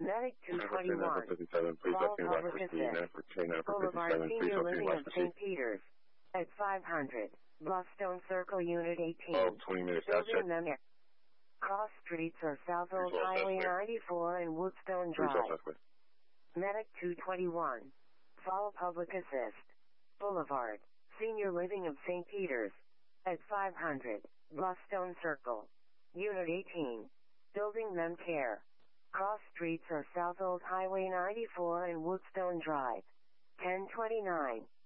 Medic Africa 221. 57, please Call left me right public for speed. assist. Africa 10, Africa Boulevard 57, please Senior left me Living right of for St. speed. Peters. At 500. Bluffstone Circle Unit 18. Oh, 20 minutes, that's check. Building them near. Cross streets are South Old Highway 94 and Woodstone Drive. Medic 221. Follow public assist. Boulevard Senior Living of St. Peters. At 500. Bluffstone Circle. Unit 18. Building them care. Cross streets are South Old Highway 94 and Woodstone Drive. 1029.